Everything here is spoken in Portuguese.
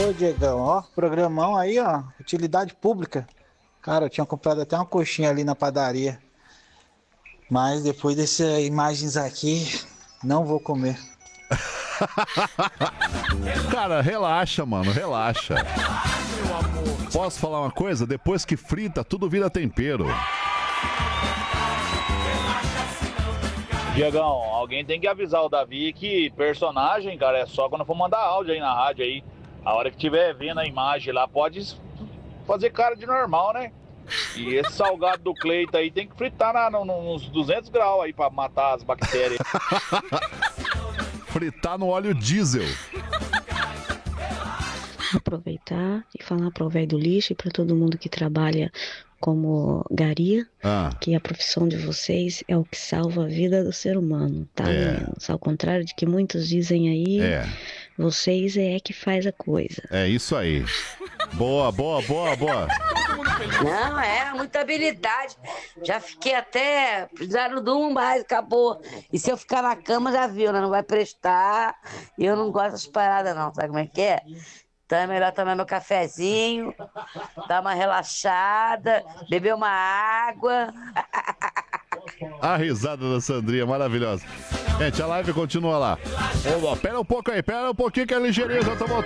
Ô, Diegão, ó, programão aí, ó, utilidade pública. Cara, eu tinha comprado até uma coxinha ali na padaria, mas depois dessas imagens aqui, não vou comer. Cara, relaxa, mano, relaxa. Posso falar uma coisa? Depois que frita, tudo vira tempero. Diegão, alguém tem que avisar o Davi que personagem, cara, é só quando for mandar áudio aí na rádio aí. A hora que tiver vendo a imagem lá, pode fazer cara de normal, né? E esse salgado do Cleito aí tem que fritar nos 200 graus aí pra matar as bactérias. Fritar no óleo diesel. Aproveitar e falar pro velho do lixo e para todo mundo que trabalha como garia, que a profissão de vocês é o que salva a vida do ser humano, tá, meninos? Ao contrário de que muitos dizem aí, vocês é que faz a coisa. É isso aí. Boa, boa, boa, boa. Não, muita habilidade. Já fiquei até. Precisaram de um mais, acabou. E se eu ficar na cama, já viu, né? Não vai prestar. E eu não gosto dessas paradas, não. Sabe como é que é? Então é melhor tomar meu cafezinho, dar uma relaxada, beber uma água. A risada da Sandrinha, maravilhosa. Gente, a live continua lá. Pera um pouco aí, pera um pouquinho que a ligeirinha já tá voltando.